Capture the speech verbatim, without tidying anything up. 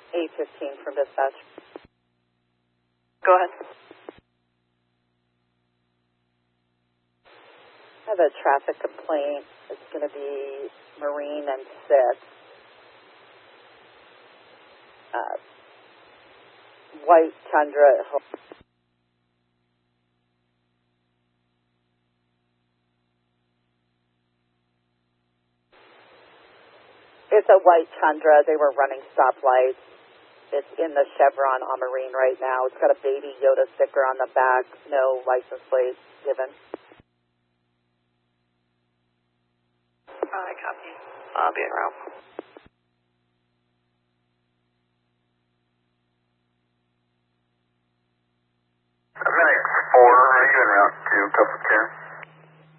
eight fifteen from dispatch. Go ahead. I have a traffic complaint. It's going to be Marine and six. Uh, white Tundra at home. It's a white Tundra. They were running stoplights. It's in the Chevron on Marine right now. It's got a baby Yoda sticker on the back. No license plate given. I copy. I'll be en route. Minute four, are you en route to Coastal Care?